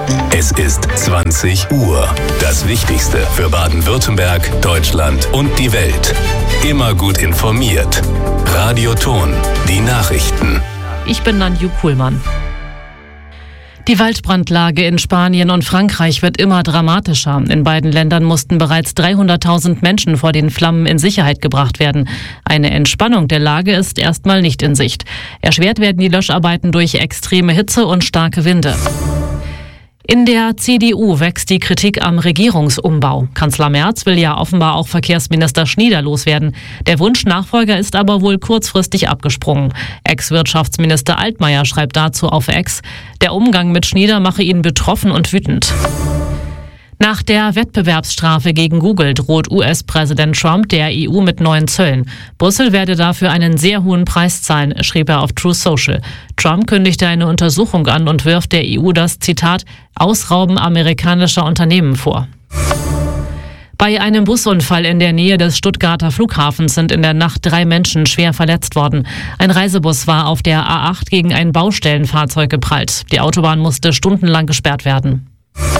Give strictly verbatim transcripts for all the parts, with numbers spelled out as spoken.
Es ist zwanzig Uhr. Das Wichtigste für Baden-Württemberg, Deutschland und die Welt. Immer gut informiert. Radio Ton, die Nachrichten. Ich bin Nanju Kuhlmann. Die Waldbrandlage in Spanien und Frankreich wird immer dramatischer. In beiden Ländern mussten bereits dreihunderttausend Menschen vor den Flammen in Sicherheit gebracht werden. Eine Entspannung der Lage ist erstmal nicht in Sicht. Erschwert werden die Löscharbeiten durch extreme Hitze und starke Winde. In der C D U wächst die Kritik am Regierungsumbau. Kanzler Merz will ja offenbar auch Verkehrsminister Schnieder loswerden. Der Wunschnachfolger ist aber wohl kurzfristig abgesprungen. Ex-Wirtschaftsminister Altmaier schreibt dazu auf X, der Umgang mit Schnieder mache ihn betroffen und wütend. Nach der Wettbewerbsstrafe gegen Google droht U S-Präsident Trump der E U mit neuen Zöllen. Brüssel werde dafür einen sehr hohen Preis zahlen, schrieb er auf Truth Social. Trump kündigte eine Untersuchung an und wirft der E U das, Zitat, Ausrauben amerikanischer Unternehmen vor. Bei einem Busunfall in der Nähe des Stuttgarter Flughafens sind in der Nacht drei Menschen schwer verletzt worden. Ein Reisebus war auf der A acht gegen ein Baustellenfahrzeug geprallt. Die Autobahn musste stundenlang gesperrt werden.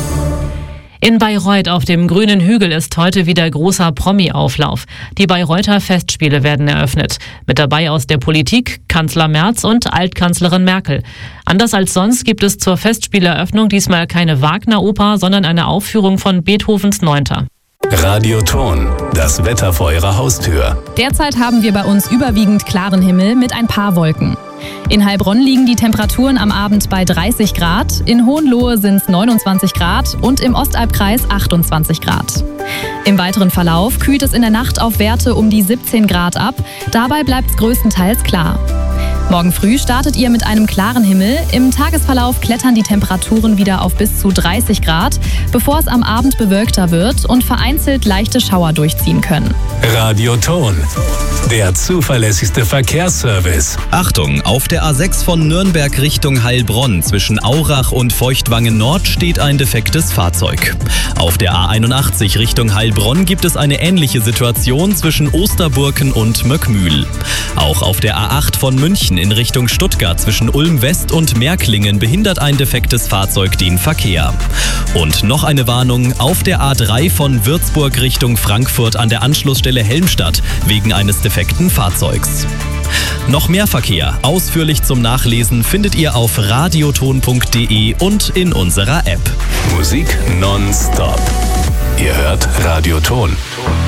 In Bayreuth auf dem grünen Hügel ist heute wieder großer Promi-Auflauf. Die Bayreuther Festspiele werden eröffnet. Mit dabei aus der Politik Kanzler Merz und Altkanzlerin Merkel. Anders als sonst gibt es zur Festspieleröffnung diesmal keine Wagner-Oper, sondern eine Aufführung von Beethovens Neunter. Radio Ton, das Wetter vor Ihrer Haustür. Derzeit haben wir bei uns überwiegend klaren Himmel mit ein paar Wolken. In Heilbronn liegen die Temperaturen am Abend bei dreißig Grad, in Hohenlohe sind es neunundzwanzig Grad und im Ostalbkreis achtundzwanzig Grad. Im weiteren Verlauf kühlt es in der Nacht auf Werte um die siebzehn Grad ab, dabei bleibt es größtenteils klar. Morgen früh startet ihr mit einem klaren Himmel. Im Tagesverlauf klettern die Temperaturen wieder auf bis zu dreißig Grad, bevor es am Abend bewölkter wird und vereinzelt leichte Schauer durchziehen können. Radio Ton, der zuverlässigste Verkehrsservice. Achtung, auf der A sechs von Nürnberg Richtung Heilbronn zwischen Aurach und Feuchtwangen Nord steht ein defektes Fahrzeug. Auf der A einundachtzig Richtung Heilbronn gibt es eine ähnliche Situation zwischen Osterburken und Möckmühl. Auch auf der A acht von München in Richtung Stuttgart zwischen Ulm West und Märklingen behindert ein defektes Fahrzeug den Verkehr. Und noch eine Warnung, auf der A drei von Würzburg Richtung Frankfurt an der Anschlussstelle Helmstadt wegen eines defekten Fahrzeugs. Noch mehr Verkehr, ausführlich zum Nachlesen, findet ihr auf radioton punkt de und in unserer App. Musik nonstop. Ihr hört Radio Ton.